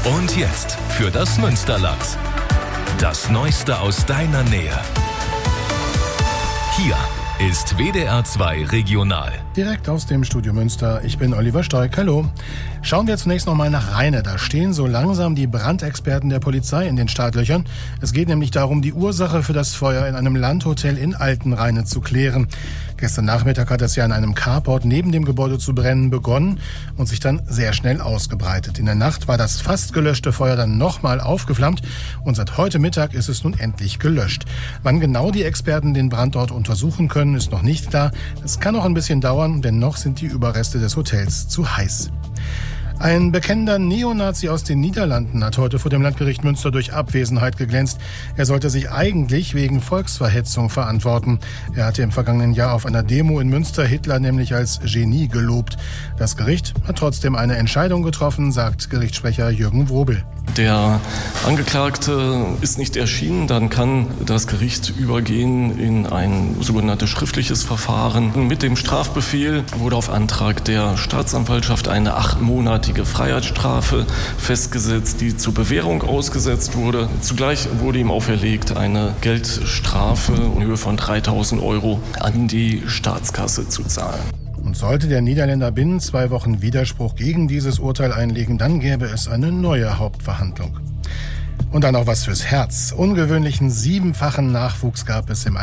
Und jetzt für das Münsterland. Das Neueste aus deiner Nähe. Hier ist WDR 2 Regional. Direkt aus dem Studio Münster. Ich bin Oliver Stoik. Hallo. Schauen wir zunächst noch mal nach Rheine. Da stehen so langsam die Brandexperten der Polizei in den Startlöchern. Es geht nämlich darum, die Ursache für das Feuer in einem Landhotel in Altenrheine zu klären. Gestern Nachmittag hat es ja in einem Carport neben dem Gebäude zu brennen begonnen und sich dann sehr schnell ausgebreitet. In der Nacht war das fast gelöschte Feuer dann nochmal aufgeflammt und seit heute Mittag ist es nun endlich gelöscht. Wann genau die Experten den Brand dort untersuchen können, ist noch nicht klar. Es kann noch ein bisschen dauern, denn noch sind die Überreste des Hotels zu heiß. Ein bekennender Neonazi aus den Niederlanden hat heute vor dem Landgericht Münster durch Abwesenheit geglänzt. Er sollte sich eigentlich wegen Volksverhetzung verantworten. Er hatte im vergangenen Jahr auf einer Demo in Münster Hitler nämlich als Genie gelobt. Das Gericht hat trotzdem eine Entscheidung getroffen, sagt Gerichtssprecher Jürgen Wrobel. Der Angeklagte ist nicht erschienen, dann kann das Gericht übergehen in ein sogenanntes schriftliches Verfahren. Mit dem Strafbefehl wurde auf Antrag der Staatsanwaltschaft eine 8-monatige Freiheitsstrafe festgesetzt, die zur Bewährung ausgesetzt wurde. Zugleich wurde ihm auferlegt, eine Geldstrafe in Höhe von 3.000 € an die Staatskasse zu zahlen. Und sollte der Niederländer binnen 2 Wochen Widerspruch gegen dieses Urteil einlegen, dann gäbe es eine neue Hauptverhandlung. Und dann noch was fürs Herz. Ungewöhnlichen 7-fachen Nachwuchs gab es im